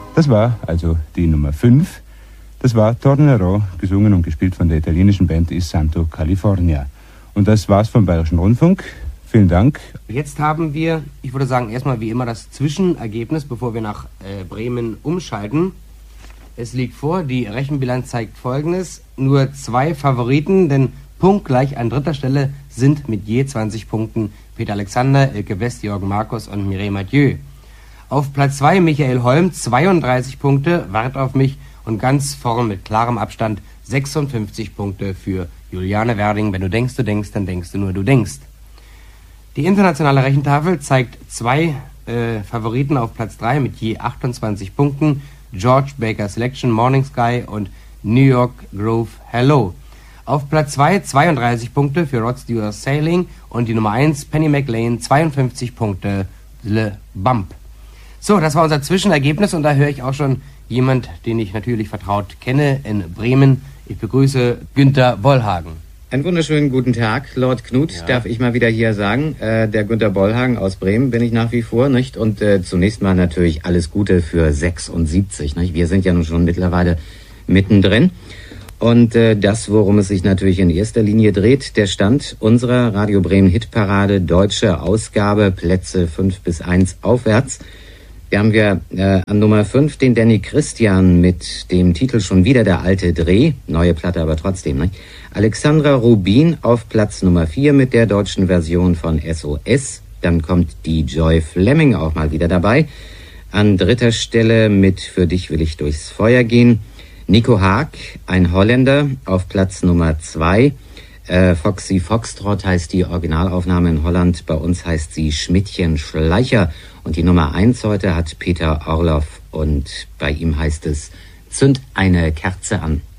Das war also die Nummer 5. Das war Tornero, gesungen und gespielt von der italienischen Band Il Santo California. Und das war's vom Bayerischen Rundfunk. Vielen Dank. Jetzt haben wir, ich würde sagen, erstmal wie immer das Zwischenergebnis, bevor wir nach Bremen umschalten. Es liegt vor, die Rechenbilanz zeigt Folgendes. Nur 2 Favoriten, denn punktgleich an dritter Stelle sind mit je 20 Punkten Peter Alexander, Elke West, Jürgen Markus und Mireille Mathieu. Auf Platz 2 Michael Holm, 32 Punkte, Wart auf mich, und ganz vorn mit klarem Abstand 56 Punkte für Juliane Werding. Wenn du denkst, dann denkst du nur, du denkst. Die internationale Rechentafel zeigt 2 Favoriten auf Platz 3 mit je 28 Punkten. George Baker Selection, Morning Sky und New York Grove Hello. Auf Platz 2 32 Punkte für Rod Stewart Sailing und die Nummer 1 Penny McLean 52 Punkte Le Bump. So, das war unser Zwischenergebnis und da höre ich auch schon jemand, den ich natürlich vertraut kenne in Bremen. Ich begrüße Günter Bollhagen. Einen wunderschönen guten Tag, Lord Knut, ja. Darf ich mal wieder hier sagen. Der Günter Bollhagen aus Bremen bin ich nach wie vor, nicht? Und zunächst mal natürlich alles Gute für 76, nicht? Wir sind ja nun schon mittlerweile mittendrin. Und das, worum es sich natürlich in erster Linie dreht, der Stand unserer Radio Bremen Hitparade, deutsche Ausgabe, Plätze 5 bis 1 aufwärts. Wir haben an Nummer 5 den Danny Christian mit dem Titel Schon wieder der alte Dreh. Neue Platte, aber trotzdem, nicht? Alexandra Rubin auf Platz Nummer 4 mit der deutschen Version von SOS. Dann kommt die Joy Fleming auch mal wieder dabei. An dritter Stelle mit Für dich will ich durchs Feuer gehen. Nico Haag, ein Holländer, auf Platz Nummer 2. Foxy Foxtrot heißt die Originalaufnahme in Holland. Bei uns heißt sie Schmidtchen Schleicher. Und die Nummer 1 heute hat Peter Orloff und bei ihm heißt es Zünd eine Kerze an.